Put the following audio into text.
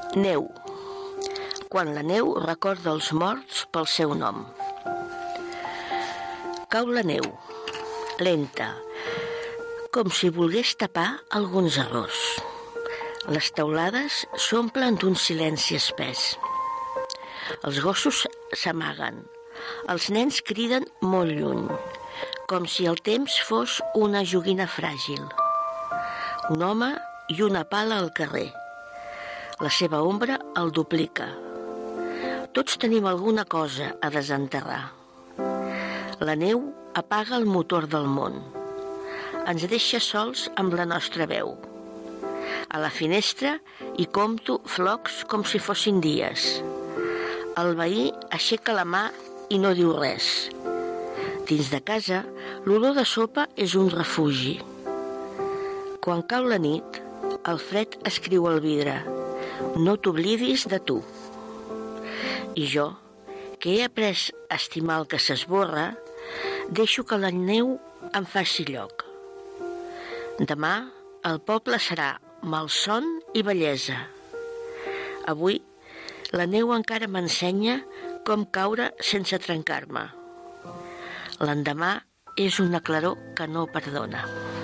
Neu. Quan la neu recorda els morts pel seu nom. Cau la neu, lenta, com si volgués tapar alguns errors. Les teulades s'omplen d'un silenci espès. Els gossos s'amaguen, els nens criden molt lluny, com si el temps fos una joguina fràgil. Un home i una pala al carrer. La seva ombra el duplica. Tots tenim alguna cosa a desenterrar. La neu apaga el motor del món. Ens deixa sols amb la nostra veu. A la finestra hi compto flocs com si fossin dies. El veí aixeca la mà i no diu res. Dins de casa, l'olor de sopa és un refugi. Quan cau la nit, el fred escriu al vidre: no t'oblidis de tu. I jo, que he après a estimar el que s'esborra, deixo que la neu em faci lloc. Demà el poble serà malson i bellesa. Avui la neu encara m'ensenya com caure sense trencar-me. L'endemà és una claror que no perdona.